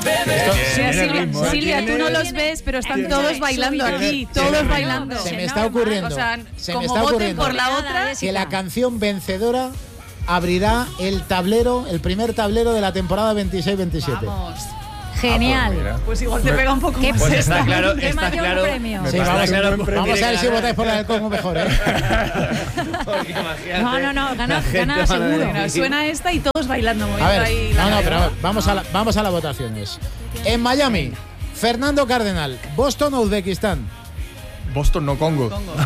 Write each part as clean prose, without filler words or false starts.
Silvia, tú no los ves, pero están todos bailando aquí, todos bailando. Se me está ocurriendo, por la otra, que la canción vencedora abrirá el primer tablero de la temporada 26-27. Vamos. Genial. Pues igual te pega un poco más. Pues está claro. Sí, vamos a ver si votáis por la del Congo mejor, ¿eh? No, gana seguro. Bueno, suena esta y todos bailando. A ver, pero vamos a las votaciones. En Miami, Fernando Cardenal, Boston o Uzbekistán. Boston, no Congo.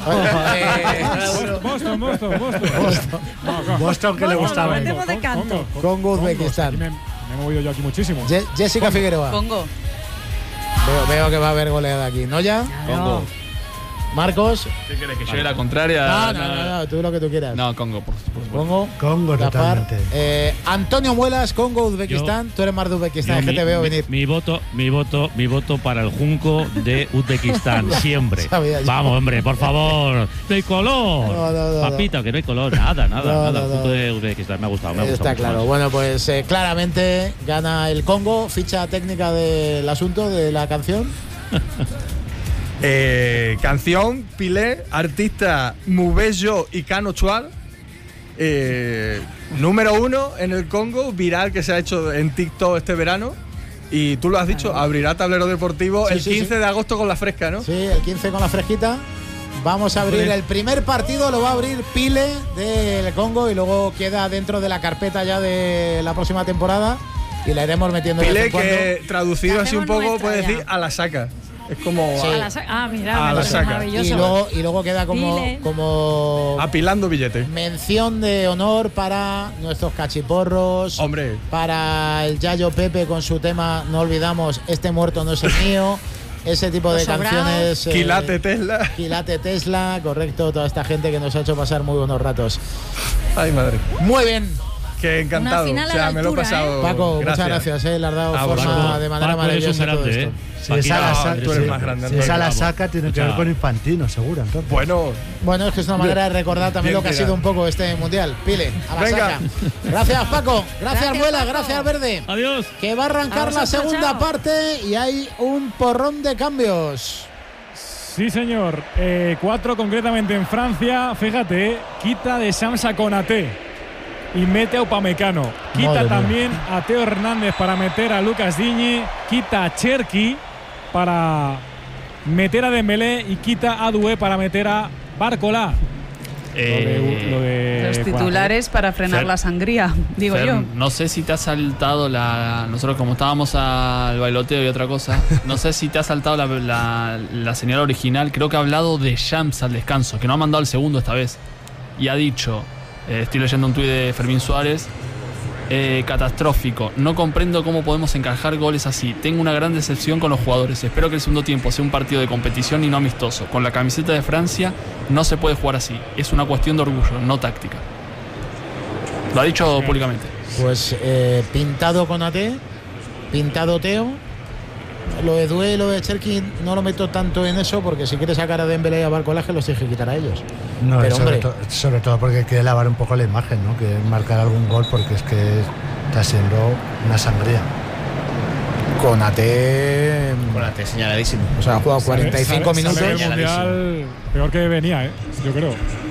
Boston que le gustaba. Congo, Uzbekistán. Me he movido yo aquí muchísimo. Jessica Figueroa. Congo. Veo que va a haber goleada aquí, ¿no ya? Congo. Marcos. ¿Qué quieres? ¿Que lleve la contraria? No, tú lo que tú quieras. No, Congo, por supuesto. Congo, totalmente. Antonio Muelas, Congo, Uzbekistán. Tú eres más de Uzbekistán, es que te veo venir. Mi voto para el junco de Uzbekistán, siempre. Vamos, hombre, por favor. No hay color. No. Papita, que no hay color. Nada. El junco de Uzbekistán me ha gustado. Está claro. Más. Bueno, pues claramente gana el Congo. Ficha técnica del asunto, de la canción. Canción, Pilé, artista Mubello y Cano Chual. Número 1 en el Congo, viral que se ha hecho en TikTok este verano. Y tú lo has dicho, abrirá tablero deportivo el 15 de agosto con la fresca, ¿no? Sí, el 15 con la fresquita. Vamos a abrir el primer partido, lo va a abrir Pile del Congo y luego queda dentro de la carpeta ya de la próxima temporada y la iremos metiendo. Pile que traducido así un poco puede decir a la saca. Es como mira, a la saca. Y luego queda como apilando billetes. Mención de honor para nuestros cachiporros. Hombre. Para el Yayo Pepe con su tema No olvidamos, este muerto no es el mío. Ese tipo de canciones. Quilate Tesla. Quilate Tesla, correcto. Toda esta gente que nos ha hecho pasar muy buenos ratos. Ay, madre. Muy bien. Que encantado. Una final me lo he pasado. Paco, muchas gracias. Le has dado forma de manera maravillosa a todo esto. Si esa la saca, tiene que ver con Infantino, seguro. Entonces. Bueno, es que es una manera de recordar también lo que ha sido un poco este mundial. Pile, a la saca. Gracias, Paco. Gracias, Muela. Gracias, Verde. Adiós. Que va a arrancar la segunda parte y hay un porrón de cambios. Sí, señor. 4 concretamente en Francia. Fíjate, quita de Samsa Konaté y mete a Upamecano. Quita también a Teo Hernández para meter a Lucas Digne. Quita a Cherki para meter a Dembélé y quita a Doué para meter a Barcola. Los titulares para frenar la sangría, digo yo. No sé si te ha saltado nosotros como estábamos al bailoteo y otra cosa, no sé si te ha saltado la señal original. Creo que ha hablado de Shams al descanso, que no ha mandado el segundo esta vez. Y ha dicho, estoy leyendo un tuit de Fermín Suárez, catastrófico, no comprendo cómo podemos encajar goles así, tengo una gran decepción con los jugadores, espero que el segundo tiempo sea un partido de competición y no amistoso, con la camiseta de Francia no se puede jugar así, es una cuestión de orgullo, no táctica. Lo ha dicho públicamente. Pues pintado con AT, pintado Teo. Lo de Doué y lo de Cherki no lo meto tanto en eso, porque si quiere sacar a Dembélé y a Barcola, los tiene que quitar a ellos. No, pero sobre todo porque quiere lavar un poco la imagen, ¿no? Que marcar algún gol, porque es que está siendo una sangría. Con AT señaladísimo. O sea, ha jugado 45 minutos. El mundial peor que venía, yo creo.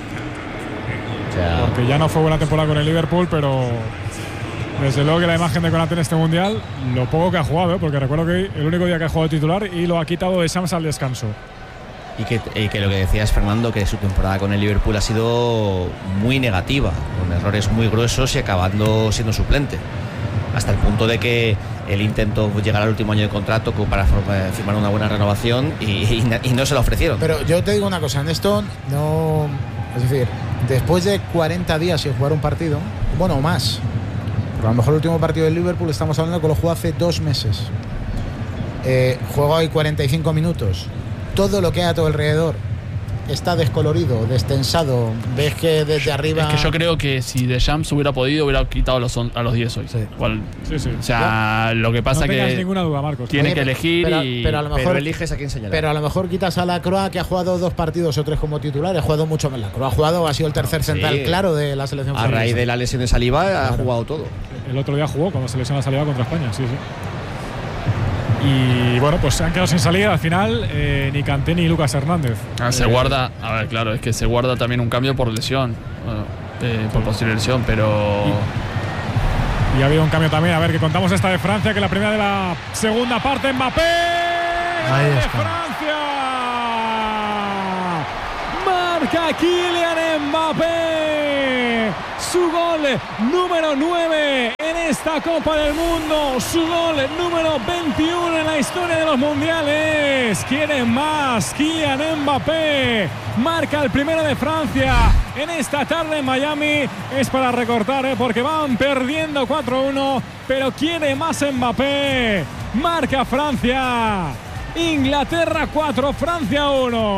Porque ya no fue buena temporada con el Liverpool, pero desde luego que la imagen de Konaté en este mundial, lo poco que ha jugado, porque recuerdo que el único día que ha jugado titular y lo ha quitado de Shams al descanso. Y que lo que decías, Fernando, que su temporada con el Liverpool ha sido muy negativa, con errores muy gruesos y acabando siendo suplente. Hasta el punto de que él intentó llegar al último año de contrato para firmar una buena renovación y no se lo ofrecieron. Pero yo te digo una cosa, en esto no. Es decir, después de 40 días sin jugar un partido, bueno, más. Pero a lo mejor el último partido del Liverpool estamos hablando que lo jugó hace 2 meses. Juego hoy 45 minutos. Todo lo que hay a todo alrededor está descolorido, destensado. Ves que desde arriba. Es que yo creo que si Deschamps hubiera podido, hubiera quitado a los 10 hoy. Sí. O sea, lo que pasa no que. No tengas ninguna duda, Marcos. Tiene que elegir pero a lo mejor eliges a quién señalar. Pero a lo mejor quitas a Lacroix, que ha jugado 2 partidos o 3 como titular. Ha jugado mucho más. Lacroix ha sido el tercer central claro de la selección francesa. A raíz de la lesión de Saliba ha jugado todo. El otro día jugó cuando se lesionó Saliba contra España, sí. Y bueno, pues se han quedado sin salida al final ni Kanté ni Lucas Hernández. Se guarda, a ver, claro, es que se guarda también un cambio por lesión, por posible lesión, pero... Y ha habido un cambio también, a ver, que contamos esta de Francia, que la primera de la segunda parte, Mbappé. Ahí de está. Francia. Marca Kylian Mbappé. Su gol número 9 en esta Copa del Mundo. Su gol número 21 en la historia de los mundiales. Quiere más. Kylian Mbappé marca el primero de Francia en esta tarde en Miami. Es para recortar, porque van perdiendo 4-1, pero quiere más Mbappé. Marca Francia. Inglaterra 4, Francia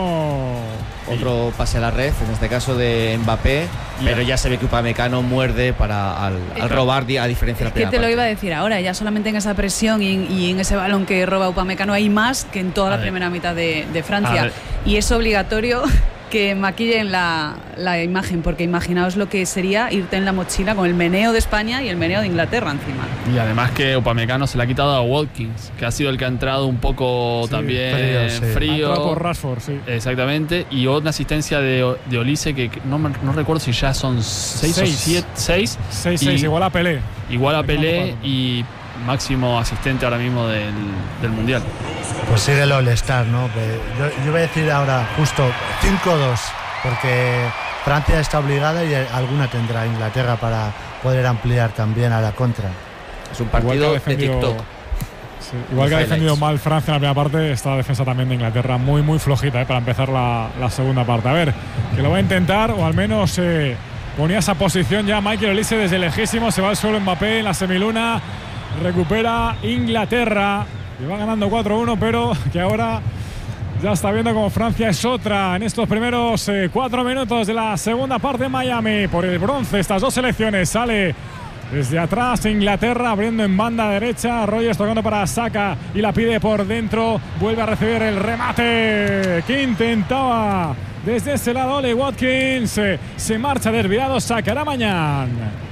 1. Otro pase a la red, en este caso de Mbappé, pero ya se ve que Upamecano muerde al robar, a diferencia de la primera te lo parte. iba a decir ahora, ya solamente en esa presión y en ese balón que roba Upamecano hay más que en toda la primera mitad de Francia. Y es obligatorio que maquillen la imagen, porque imaginaos lo que sería irte en la mochila con el meneo de España y el meneo de Inglaterra encima. Y además que Upamecano se le ha quitado a Watkins, que ha sido el que ha entrado un poco también frío. Ha entrado por Rashford, sí. Exactamente. Y una asistencia de Olise que no recuerdo si ya son 6 o 7. 6, igual a Pelé. Igual a Pelé y máximo asistente ahora mismo del Mundial. Pues sigue el All-Star, ¿no? Yo voy a decir ahora justo 5-2, porque Francia está obligada y alguna tendrá Inglaterra para poder ampliar también a la contra. Es un partido de TikTok. Sí, igual que ha defendido mal Francia en la primera parte, está la defensa también de Inglaterra muy muy flojita para empezar la segunda parte. A ver, que lo va a intentar, o al menos ponía esa posición ya Michael Olise desde lejísimo. Se va al suelo Mbappé en la semiluna. Recupera Inglaterra. Y va ganando 4-1, pero que ahora ya está viendo como Francia es otra en estos primeros 4 minutos de la segunda parte en Miami. Por el bronce, estas dos selecciones. Sale desde atrás Inglaterra, abriendo en banda derecha. Rogers tocando para Saka y la pide por dentro. Vuelve a recibir el remate que intentaba desde ese lado Oli Watkins. Se marcha desviado, sacará mañana.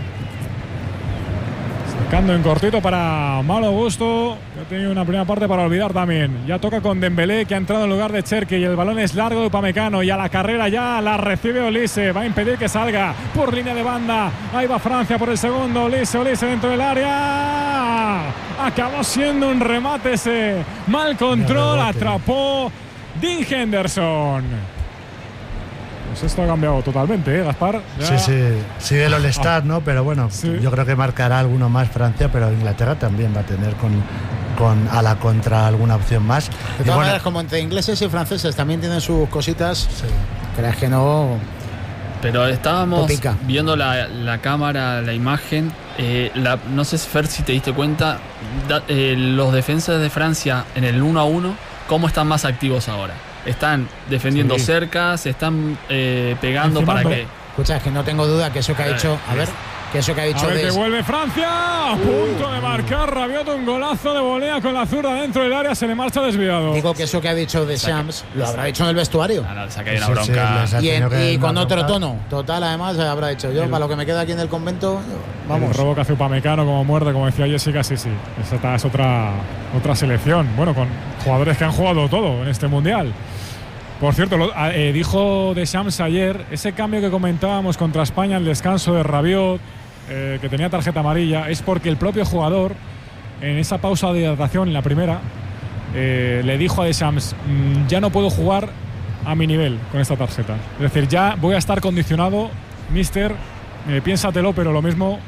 Sacando en cortito para Malo Gusto, que ha tenido una primera parte para olvidar también. Ya toca con Dembélé, que ha entrado en lugar de Cherki, y el balón es largo de Upamecano, y a la carrera ya la recibe Olise. Va a impedir que salga por línea de banda. Ahí va Francia por el segundo. Olise dentro del área. Acabó siendo un remate ese. Mal control, atrapó Dean Henderson. Pues esto ha cambiado totalmente, Gaspar. Ya. Sí, sigue el All-Star, ¿no? Pero bueno, yo creo que marcará alguno más Francia, pero Inglaterra también va a tener con a la contra alguna opción más. De todas maneras, como entre ingleses y franceses también tienen sus cositas, creas que no. Pero estábamos viendo la cámara, la imagen. No sé, Fer, si te diste cuenta, los defensas de Francia en el 1-1, ¿cómo están más activos ahora? Están defendiendo cerca, se están pegando para que... Escucha, es que no tengo duda que eso que ha dicho... A ver, que eso que ha dicho... A ver, devuelve Francia, a punto de marcar Rabiot, un golazo de volea con la zurda dentro del área, se le marcha desviado. Digo que eso que ha dicho de Shams lo habrá dicho en el vestuario. Se ha caído una bronca. Y con otro tono. Total, además, habrá dicho yo, para lo que me queda aquí en el convento, vamos. El robo que hace Upamecano como muerde, como decía Jessica, sí. Esta es otra selección. Bueno, con jugadores que han jugado todo en este Mundial. Por cierto, dijo Deschamps ayer, ese cambio que comentábamos contra España, el descanso de Rabiot, que tenía tarjeta amarilla, es porque el propio jugador, en esa pausa de hidratación, en la primera, le dijo a Deschamps, ya no puedo jugar a mi nivel con esta tarjeta. Es decir, ya voy a estar condicionado, mister, piénsatelo, pero lo mismo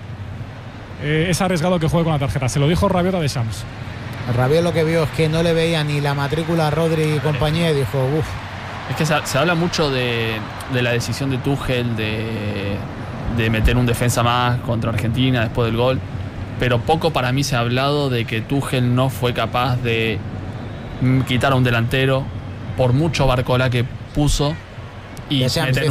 es arriesgado que juegue con la tarjeta. Se lo dijo Rabiot a Deschamps. Rabiot lo que vio es que no le veía ni la matrícula a Rodri y compañía y dijo, uff. Es que se habla mucho de la decisión de Tuchel de meter un defensa más contra Argentina después del gol, pero poco para mí se ha hablado de que Tuchel no fue capaz de quitar a un delantero por mucho Barcola que puso y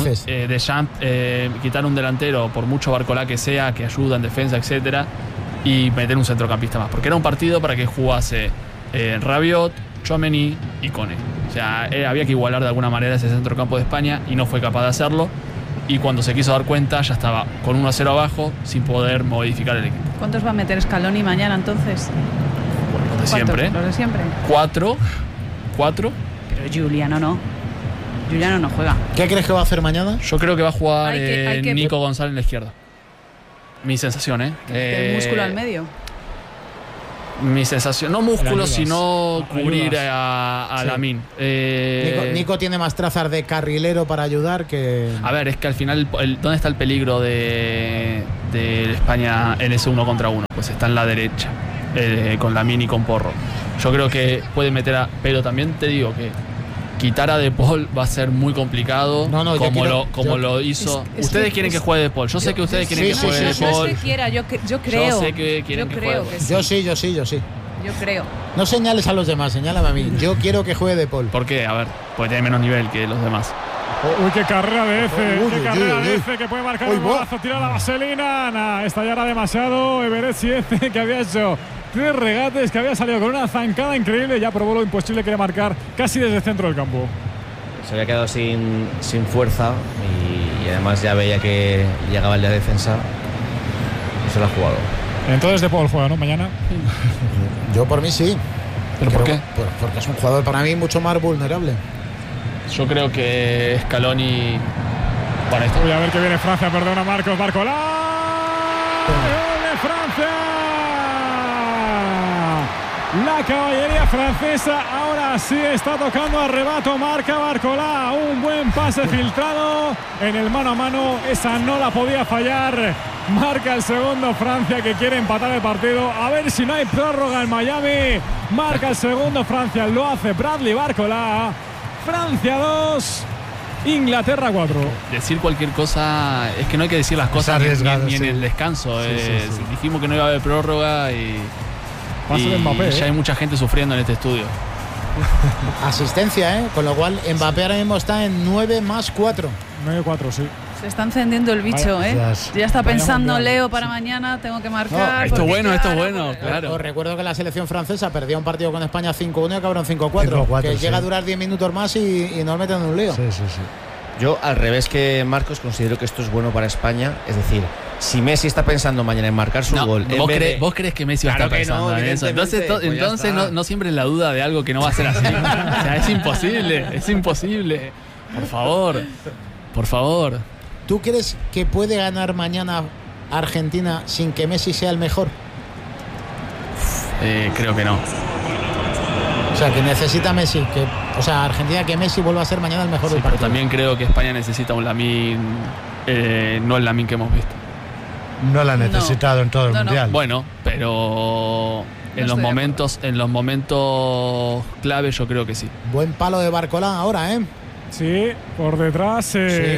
quitar un delantero por mucho Barcola que sea, que ayuda en defensa, etcétera, y meter un centrocampista más, porque era un partido para que jugase Rabiot, Tchouaméni y Koné. O sea, había que igualar de alguna manera ese centrocampo de España y no fue capaz de hacerlo, y cuando se quiso dar cuenta ya estaba con 1-0 abajo sin poder modificar el equipo. ¿Cuántos va a meter Scaloni mañana entonces? Bueno, siempre. Los de siempre. 4. Pero Giuliano no. Giuliano no juega. ¿Qué crees que va a hacer mañana? Yo creo que va a jugar Hay que- Nico González en la izquierda. Mi sensación, El músculo al medio. Mi sensación, no músculo, ayudas. sino cubrir Ayudas. a Sí. Lamine. Nico tiene más trazas de carrilero para ayudar que. A ver, es que al final, ¿dónde está el peligro de España en ese 1 contra 1? Pues está en la derecha, con Lamine y con Porro. Yo creo que puede meter a. Pero también te digo que quitar a De Paul va a ser muy complicado. No, yo quiero- como lo hizo. Es ustedes que- quieren que juegue De Paul. Yo sé que ustedes quieren que sí, juegue sí, De sí, No Paul. es que quiera, yo creo. Yo sé que quieren Yo que creo juegue. que sí. Yo sí. Yo creo. No señales a los demás, señálame a mí. Yo quiero que juegue De Paul. ¿Por qué? A ver, porque tiene menos nivel que los demás. Uy, qué carrera de Efe, Uy, qué uy, carrera uy, de uy. Efe, que puede marcar Uy, un va. golazo, tira la vaselina. Nah, esta ya era demasiado. Everett Siete, que había hecho 3 regates, que había salido con una zancada increíble, ya probó lo imposible que era marcar casi desde el centro del campo. Se había quedado sin fuerza y además ya veía que llegaba el de defensa y se lo ha jugado. Entonces De Paul juega, ¿no? Mañana. Yo por mí sí. ¿Pero por Creo- qué? Porque es un jugador para mí mucho más vulnerable. Yo creo que Scaloni. Bueno, esto. Voy a ver que viene Francia, perdona Marcos Barcolá. ¡Gol de Francia! La caballería francesa ahora sí está tocando arrebato, marca Barcolá, un buen pase filtrado en el mano a mano, esa no la podía fallar, marca el segundo Francia que quiere empatar el partido, a ver si no hay prórroga en Miami, marca el segundo Francia, lo hace Bradley Barcolá, Francia 2, Inglaterra 4. Decir cualquier cosa. Es que no hay que decir las cosas ni arriesgado, en sí. el descanso. Sí, sí. Dijimos que no iba a haber prórroga y Pase de Mbappé, ya hay mucha gente sufriendo en este estudio. Asistencia, ¿eh? Con lo cual Mbappé ahora mismo está en 9+4. 9-4, sí. Se está encendiendo el bicho, Vaya, ¿eh? Ya está vaya pensando mundial. Leo para mañana, tengo que marcar. esto porque es bueno, porque- claro. Os recuerdo que la selección francesa perdió un partido con España 5-1 y acabaron 5-4. 5-4, Que sí. llega a durar 10 minutos más y nos meten en un lío. Sí. Yo, al revés que Marcos, considero que esto es bueno para España. Es decir, si Messi está pensando mañana en marcar su gol. en vez de- ¿Vos crees que Messi va a Claro estar que no, pensando en eso? Entonces, evidentemente, pues ya está. no siempre la duda de algo que no va a ser así. O sea, es imposible. Por favor. ¿Tú crees que puede ganar mañana Argentina sin que Messi sea el mejor? Creo que no. O sea, que necesita Messi. Argentina que Messi vuelva a ser mañana el mejor Sí, del pero partido. también creo que España necesita un Lamine, no el Lamine que hemos visto. No la ha necesitado en todo el No, no. mundial. Bueno, pero en los momentos clave yo creo que sí. Buen palo de Barcolá ahora, ¿eh? Sí, por detrás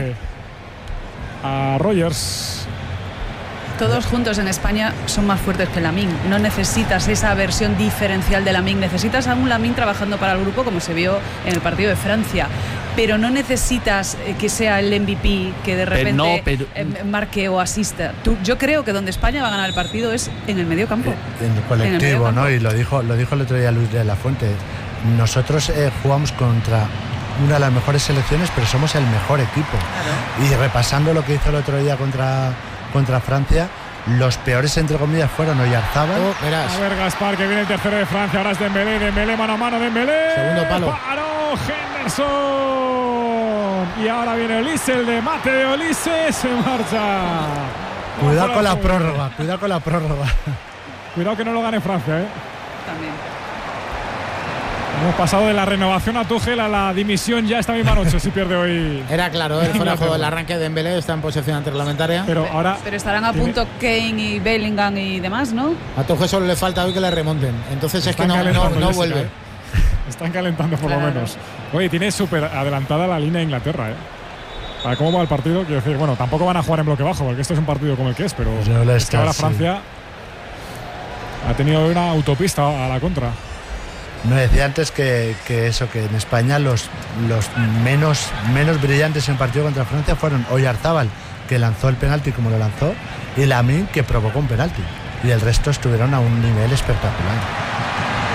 a Rogers. Todos juntos en España son más fuertes que Lamine. No necesitas esa versión diferencial de Lamine. Necesitas a un Lamine trabajando para el grupo, como se vio en el partido de Francia. Pero no necesitas que sea el MVP que de repente marque o asista. Yo creo que donde España va a ganar el partido es en el medio campo. En el colectivo, ¿no? Y lo dijo el otro día Luis de la Fuente. Nosotros jugamos contra una de las mejores selecciones, pero somos el mejor equipo. Claro. Y repasando lo que hizo el otro día contra Francia, los peores entre comillas fueron Oyarzábal. A ver Gaspar, que viene el tercero de Francia, ahora es Dembélé mano a mano, Dembélé. Segundo palo. Paró Henderson. Y ahora viene Olise, el de mate de Olise, se marcha. Cuidado con la prórroga, cuidado con la prórroga. Cuidado que no lo gane Francia, También. Hemos pasado de la renovación a Tuchel a la dimisión ya esta misma noche si pierde hoy. Era claro, el fuera de juego del arranque de Dembélé, está en posesión antirreglamentaria. Pero estarán a punto Kane y Bellingham y demás, ¿no? A Tuchel solo le falta hoy que le remonten. Entonces es que no vuelve. Están calentando por lo menos. Oye, tiene súper adelantada la línea de Inglaterra, Para cómo va el partido, quiero decir, bueno, tampoco van a jugar en bloque bajo, porque esto es un partido como el que es, pero es que ahora Francia ha tenido una autopista a la contra. No, decía antes que eso, que en España los menos brillantes en el partido contra Francia fueron Oyarzábal, que lanzó el penalti como lo lanzó, y Lamine, que provocó un penalti. Y el resto estuvieron a un nivel espectacular.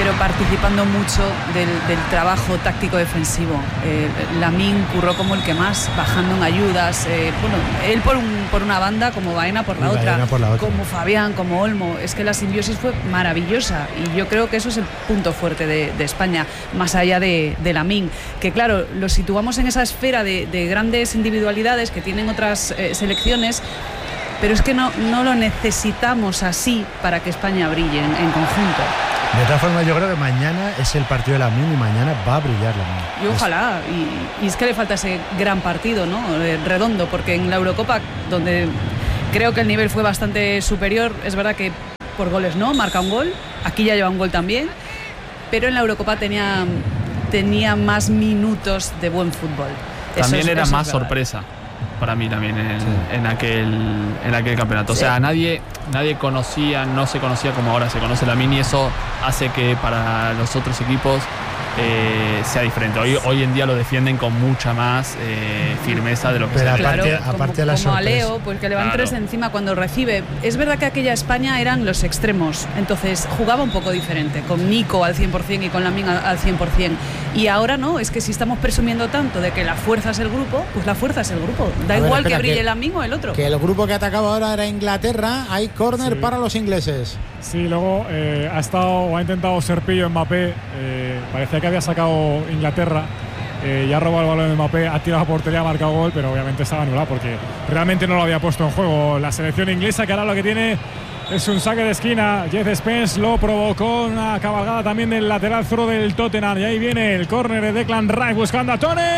pero participando mucho del trabajo táctico defensivo. Lamine curró como el que más, bajando en ayudas. Él por una banda, como Baena por la otra, como Fabián, como Olmo. Es que la simbiosis fue maravillosa y yo creo que eso es el punto fuerte de España, más allá de Lamine, que claro, lo situamos en esa esfera de grandes individualidades que tienen otras selecciones, pero es que no lo necesitamos así para que España brille en conjunto. De todas formas, yo creo que mañana es el partido de Lamine y mañana va a brillar Lamine. Y ojalá, y es que le falta ese gran partido, ¿no? Redondo, porque en la Eurocopa, donde creo que el nivel fue bastante superior, es verdad que por goles no, marca un gol, aquí ya lleva un gol también, pero en la Eurocopa tenía más minutos de buen fútbol. También era más sorpresa para mí también en aquel campeonato. Sí. O sea, nadie conocía, no se conocía como ahora se conoce Lamine, y eso hace que para los otros equipos sea diferente. Hoy en día lo defienden con mucha más firmeza de lo que se aparte de la sorpresa. Como a Leo, pues que le van tres encima cuando recibe. Es verdad que aquella España eran los extremos, entonces jugaba un poco diferente, con Nico al 100% y con Lamine al 100%. Y ahora no, es que si estamos presumiendo tanto de que la fuerza es el grupo, pues la fuerza es el grupo. Da igual que brille Lamine o el otro. Que el grupo que atacaba ahora era Inglaterra, hay córner para los ingleses. Sí, luego ha intentado Serpillo Mbappé, parecía que había sacado Inglaterra, ya ha robado el balón de Mbappé, ha tirado a portería, ha marcado gol, pero obviamente estaba anulado porque realmente no lo había puesto en juego la selección inglesa, que ahora lo que tiene es un saque de esquina. Jeff Spence lo provocó, una cabalgada también del lateral zurdo del Tottenham, y ahí viene el córner de Declan Rice buscando a Tony.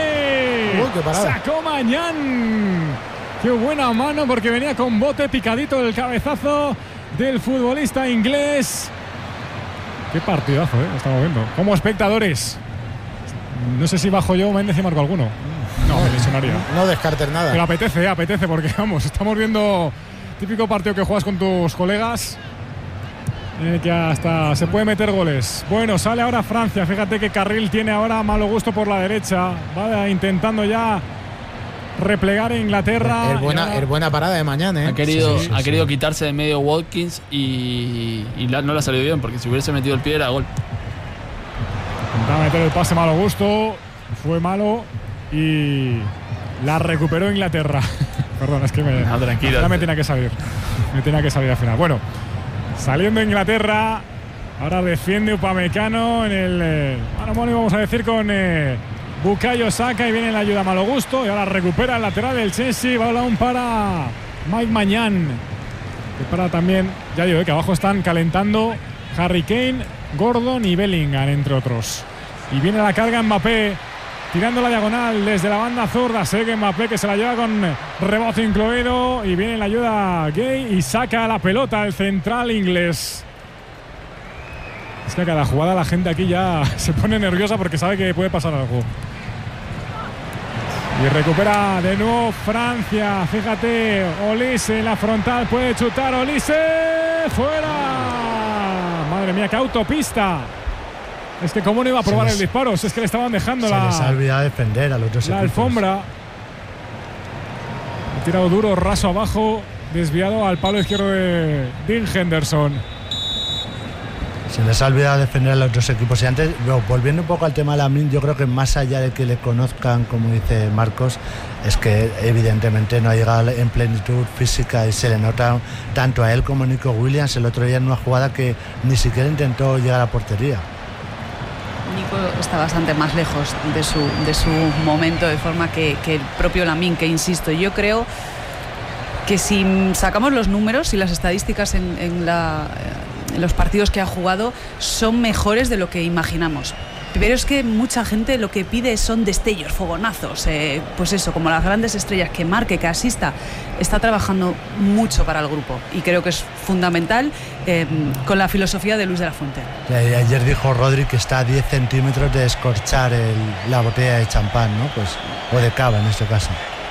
Sacó Mañán, qué buena mano, porque venía con bote, picadito el cabezazo del futbolista inglés. Qué partidazo, estamos viendo. Como espectadores, no sé si bajo yo Méndez y marco alguno. No, me lesionaría. No descartes nada. Pero apetece, porque vamos, estamos viendo típico partido que juegas con tus colegas, que hasta se puede meter goles. Bueno, sale ahora Francia. Fíjate que Carril tiene ahora malo gusto por la derecha. Va intentando ya replegar a Inglaterra. Es buena parada de mañana, Ha querido quitarse de medio Watkins y no le ha salido bien, porque si hubiese metido el pie era gol. Intentaba meter el pase malo gusto, fue malo y la recuperó Inglaterra. Perdón, es que ya me tenía que salir. Me tenía que salir al final. Bueno, saliendo Inglaterra, ahora defiende Upamecano en el vamos a decir con Bukayo Saka, y viene la ayuda a malo gusto, y ahora recupera el lateral del Chelsea. Balón para Mike Mañán, que para también, ya digo, que abajo están calentando Harry Kane, Gordon y Bellingham, entre otros. Y viene la carga Mbappé, tirando la diagonal desde la banda zurda. Sigue Mbappé, que se la lleva con rebote incluido, y viene la ayuda Gay y saca la pelota el central inglés. Es que a cada jugada la gente aquí ya se pone nerviosa porque sabe que puede pasar algo. Y recupera de nuevo Francia. Fíjate, Olise en la frontal, puede chutar Olise. ¡Fuera! Madre mía, qué autopista. Es que cómo no iba a probar el disparo, es que le estaban dejando se les ha olvidado defender a los dos la equipos. Alfombra. Ha tirado duro, raso abajo, desviado al palo izquierdo de Dean Henderson. Se les ha olvidado defender a los dos equipos. Y antes, volviendo un poco al tema de Lamine, yo creo que más allá de que le conozcan, como dice Marcos, es que evidentemente no ha llegado en plenitud física, y se le nota tanto a él como a Nico Williams el otro día en una jugada que ni siquiera intentó llegar a portería. Nico está bastante más lejos de su momento de forma que el propio Lamine, que insisto, yo creo que si sacamos los números y las estadísticas en los partidos que ha jugado, son mejores de lo que imaginamos. Pero es que mucha gente lo que pide son destellos, fogonazos, pues eso, como las grandes estrellas, que marque, que asista. Está trabajando mucho para el grupo y creo que es fundamental, con la filosofía de Luis de la Fuente. Ayer dijo Rodri que está a 10 centímetros de escorchar la botella de champán, ¿no? Pues, o de cava en este caso.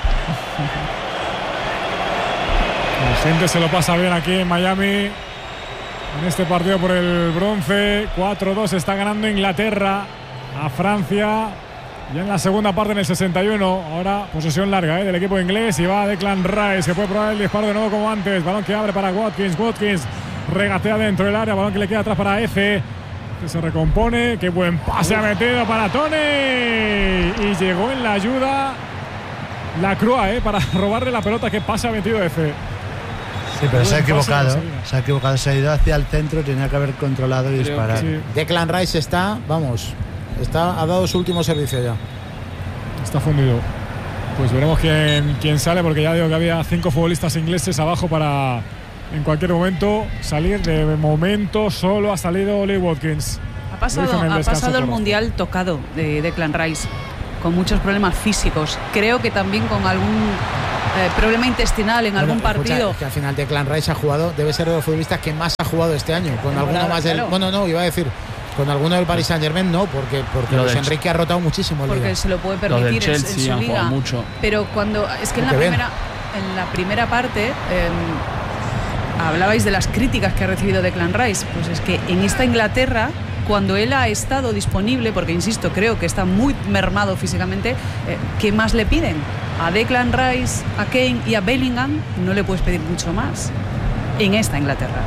La gente se lo pasa bien aquí en Miami en este partido por el bronce. 4-2 está ganando Inglaterra a Francia, ya en la segunda parte, en el 61. Ahora posesión larga del equipo inglés, y va Declan Rice, que puede probar el disparo de nuevo como antes. Balón que abre para Watkins regatea dentro del área, balón que le queda atrás para Eze. que se recompone. Qué buen pase ha metido para Tony. Y llegó en la ayuda la Croix, para robarle la pelota. Qué pase ha metido Efe. Sí, pero se ha equivocado. Se ha equivocado. Se ha ido hacia el centro. Tenía que haber controlado y disparar. Sí. Declan Rice ha dado su último servicio ya. Está fundido. Pues veremos quién sale, porque ya digo que había 5 futbolistas ingleses abajo para en cualquier momento salir. De momento solo ha salido Ollie Watkins. Ha pasado el Mundial tocado de Declan Rice, con muchos problemas físicos. Creo que también con algún problema intestinal en algún partido. Es que al final Declan Rice ha jugado, debe ser de los futbolistas que más ha jugado este año. Con alguno más del. Bueno, no, iba a decir. Con alguno del Paris Saint-Germain no, porque Luis Enrique ha rotado muchísimo el porque liga. Se lo puede permitir en su liga. Mucho. Pero cuando es que en la primera parte hablabais de las críticas que ha recibido Declan Rice, pues es que en esta Inglaterra, cuando él ha estado disponible, porque insisto, creo que está muy mermado físicamente, ¿qué más le piden? A Declan Rice, a Kane y a Bellingham no le puedes pedir mucho más en esta Inglaterra.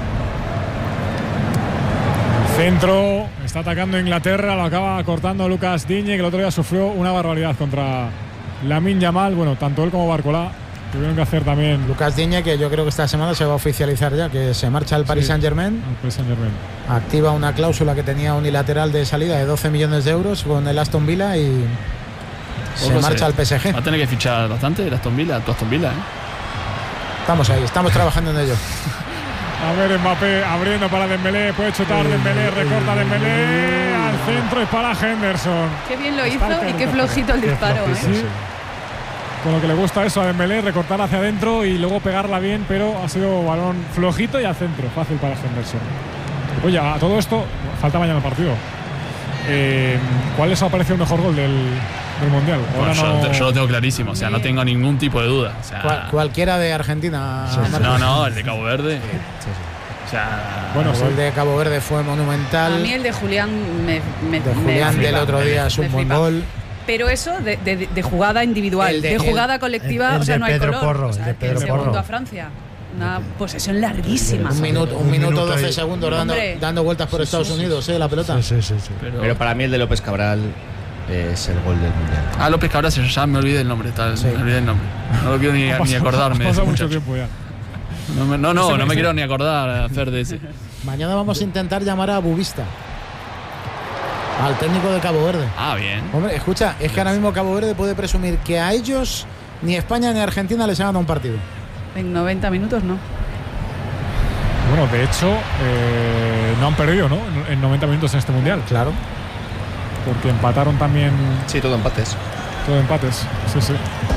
Centro, está atacando Inglaterra, lo acaba cortando Lucas Digne, que el otro día sufrió una barbaridad contra Lamine Yamal. Bueno, tanto él como Barcola tuvieron que hacer también. Lucas Digne, que yo creo que esta semana se va a oficializar ya, que se marcha al Paris Saint-Germain. Activa una cláusula que tenía unilateral de salida de 12 millones de euros con el Aston Villa y se marcha al PSG. Va a tener que fichar bastante el Aston Villa, tu Aston Villa, Estamos ahí, estamos trabajando en ello. A ver, Mbappé abriendo para Dembélé, puede chutar Dembélé, recorta Dembélé al centro y para Henderson. Qué bien lo hizo y qué flojito el disparo. Sí. Con lo que le gusta eso a Dembélé, recortar hacia adentro y luego pegarla bien, pero ha sido balón flojito y al centro, fácil para Henderson. Oye, a todo esto, falta mañana el partido. ¿Cuál les ha parecido el mejor gol del Mundial? Bueno, yo lo tengo clarísimo, o sea, no tengo ningún tipo de duda. O sea, cualquiera de Argentina. No, el de Cabo Verde. O sea, bueno, el gol de Cabo Verde fue monumental. A mí el de Julián del otro día es un buen gol. Pero eso de jugada individual, de jugada colectiva, o sea, no hay color. Porro, o sea, el segundo a Francia. Una posesión larguísima. Un minuto 12 segundos dando vueltas por Estados Unidos, la pelota. Sí. Pero para mí el de López Cabral es el gol del Mundial. López Cabral, ya me olvidé el nombre. Me olvidé el nombre. No lo quiero ni acordarme. Pasa mucho tiempo ya. No me quiero ni acordar, Fer, de ese. Mañana vamos a intentar llamar a Bubista, al técnico de Cabo Verde. Bien. Hombre, escucha, es que ahora mismo Cabo Verde puede presumir que a ellos ni España ni Argentina les han ganado un partido. En 90 minutos no. Bueno, de hecho, no han perdido, ¿no? En 90 minutos en este Mundial. Claro. Porque empataron también. Sí, todo empates. Sí.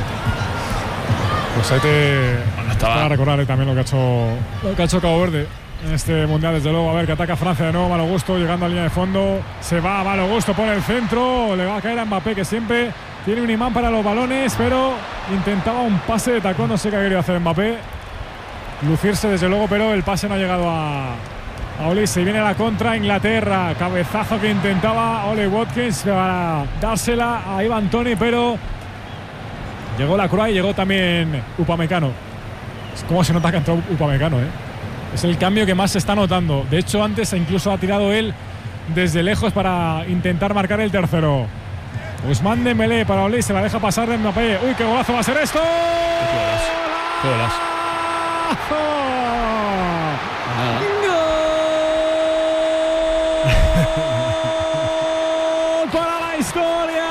Pues hay que recordar también lo que ha hecho Cabo Verde en este Mundial, desde luego. A ver, que ataca Francia de nuevo, Malo Gusto, llegando a línea de fondo. Se va a Malo Gusto por el centro. Le va a caer a Mbappé, que siempre tiene un imán para los balones, pero intentaba un pase de tacón. No sé qué ha querido hacer Mbappé. Lucirse, desde luego, pero el pase no ha llegado a Oli. Se viene a la contra Inglaterra. Cabezazo que intentaba Ollie Watkins para dársela a Ivan Toney, pero llegó la Croix y llegó también Upamecano. ¿Cómo se nota que entró Upamecano, Es el cambio que más se está notando. De hecho, antes incluso ha tirado él desde lejos para intentar marcar el tercero. Ousmane Dembélé para Oli, se la deja pasar de Mbappé. ¡Uy, qué golazo va a ser esto! ¡Qué golazo! ¡Gol para la historia!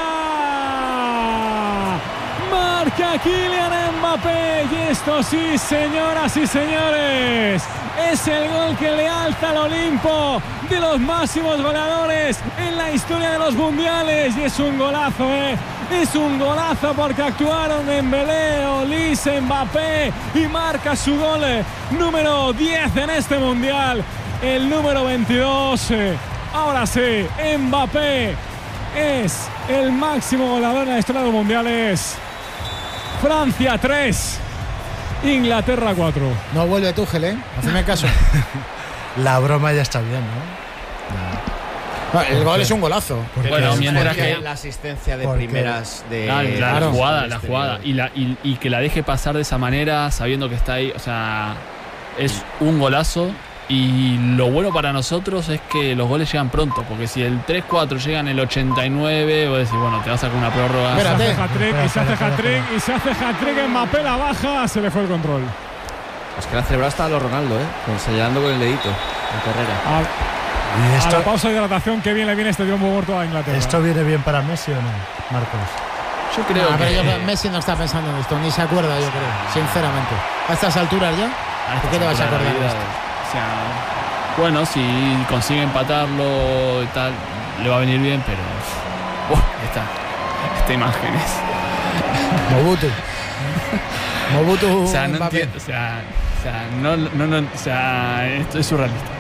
Marca Kylian Mbappé y esto sí, señoras y señores, es el gol que le alza al Olimpo de los máximos goleadores en la historia de los mundiales. Y es un golazo, Es un golazo porque actuaron Dembélé, Olise, Mbappé y marca su gol número 10 en este mundial. El número 22. Ahora sí, Mbappé es el máximo goleador en la historia de los mundiales. Francia 3, Inglaterra 4. No vuelve Tuchel, Hazme caso. La broma ya está bien, ¿no? El gol es un golazo. Bueno, mientras que la asistencia de primeras de la jugada y que la deje pasar de esa manera, sabiendo que está ahí, o sea, es un golazo Y lo bueno para nosotros es que los goles llegan pronto, porque si el 3-4 llega en el 89, vos decís, bueno, te vas a sacar una prórroga. Se hace hat-trick, Mbappé la baja, se le fue el control. Es que la celebrado hasta los Ronaldo, señalando con el dedito en carrera. Y esto, a la pausa de hidratación, qué bien le viene este tiempo muerto a Inglaterra. ¿Esto viene bien para Messi o no, Marcos? Yo creo que Messi no está pensando en esto, ni se acuerda, yo creo, sinceramente. A estas alturas ya, ¿por qué te vas a acordar de esto? O sea, bueno, si consigue empatarlo y tal, le va a venir bien, pero esta imagen es Mobutu. o sea, no entiendo, esto es surrealista.